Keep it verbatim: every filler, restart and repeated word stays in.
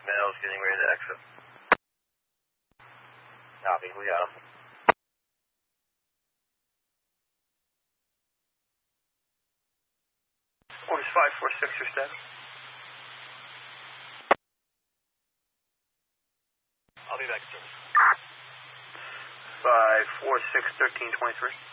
Males getting ready to exit. Copy, we got him. Orders five four six, your status. I'll be back in service. five four six, thirteen twenty-three.